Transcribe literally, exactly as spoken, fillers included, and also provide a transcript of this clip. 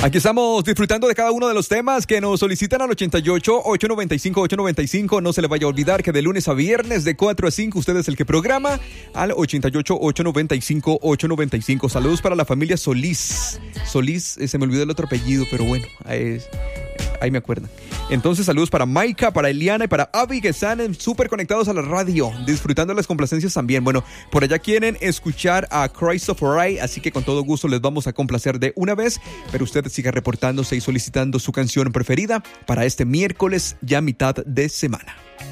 Aquí estamos disfrutando de cada uno de los temas que nos solicitan al ochenta y ocho, ocho noventa y cinco, ocho noventa y cinco. No se le vaya a olvidar que de lunes a viernes de cuatro a cinco usted es el que programa al ochenta y ocho, ocho noventa y cinco, ocho noventa y cinco. Saludos para la familia Solís. Solís, eh, se me olvidó el otro apellido, pero bueno, ahí, ahí me acuerdan. Entonces, saludos para Maika, para Eliana y para Abby, que están súper conectados a la radio, disfrutando de las complacencias también. Bueno, por allá quieren escuchar a Christopher Wright, así que con todo gusto les vamos a complacer de una vez, pero usted siga reportándose y solicitando su canción preferida para este miércoles, ya mitad de semana.